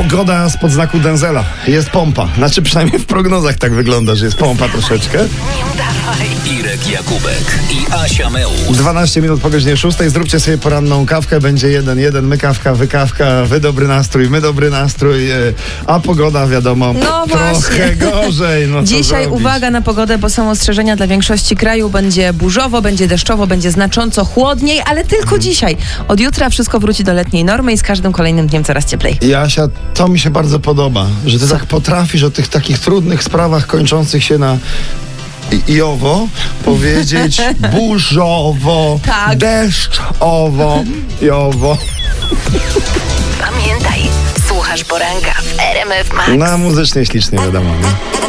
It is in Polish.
Pogoda spod znaku Denzela. Jest pompa. Znaczy przynajmniej w prognozach tak wygląda, że jest pompa troszeczkę. Irek Jakubek i Asia Mełu. 12 minut po godzinie 6. Zróbcie sobie poranną kawkę. Będzie 1-1. My kawka, wy kawka, wy dobry nastrój, my dobry nastrój. A pogoda wiadomo, trochę gorzej. No, dzisiaj uwaga na pogodę, bo są ostrzeżenia dla większości kraju. Będzie burzowo, będzie deszczowo, będzie znacząco chłodniej, ale tylko dzisiaj. Od jutra wszystko wróci do letniej normy i z każdym kolejnym dniem coraz cieplej. I Asia, to mi się bardzo podoba, że ty tak potrafisz o tych takich trudnych sprawach kończących się na iowo powiedzieć burzowo, tak. Deszczowo, jowo. Pamiętaj, słuchasz poranka w RMF Max. No, muzycznie ślicznie wiadomo. Nie?